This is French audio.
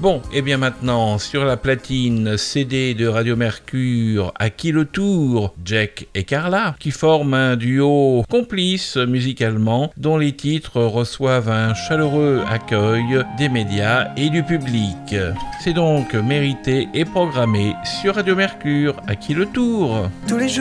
Bon, et bien maintenant, sur la platine CD de Radio Mercure, à qui le tour, Jack et Carla, qui forment un duo complice musicalement, dont les titres reçoivent un chaleureux accueil des médias et du public. C'est donc mérité et programmé sur Radio Mercure, à qui le tour. Tous les jours